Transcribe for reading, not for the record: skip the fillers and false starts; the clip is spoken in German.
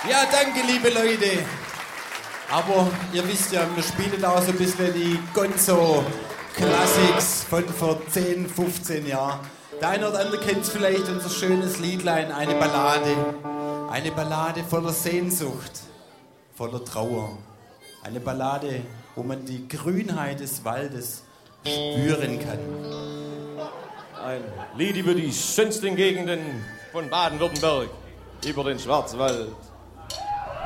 Ja, danke, liebe Leute. Aber ihr wisst ja, wir spielen auch so ein bisschen die Gonzo-Classics von vor 10, 15 Jahren. Der eine oder andere kennt vielleicht unser schönes Liedlein, eine Ballade. Eine Ballade voller Sehnsucht, voller Trauer. Eine Ballade, wo man die Grünheit des Waldes spüren kann. Ein Lied über die schönsten Gegenden von Baden-Württemberg, über den Schwarzwald.